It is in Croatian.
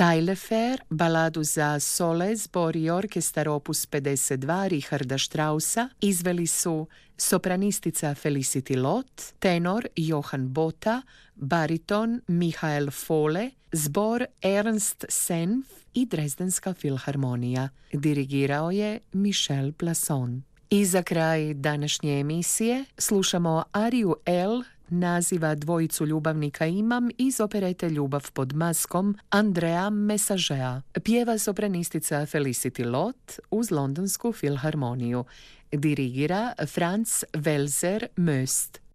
Tajlefer, baladu za sole, zbor i orkestar opus 52 Richarda Straussa izveli su sopranistica Felicity Lott, tenor Johann Botha, bariton Michael Fole, zbor Ernst Senf i Dresdenska filharmonija. Dirigirao je Michel Plasson. I za kraj današnje emisije slušamo ariju El, naziva dvojicu ljubavnika imam iz operete Ljubav pod maskom Andrea Messagea. Pjeva sopranistica Felicity Lott uz Londonsku filharmoniju. Dirigira Franz Welser Möst.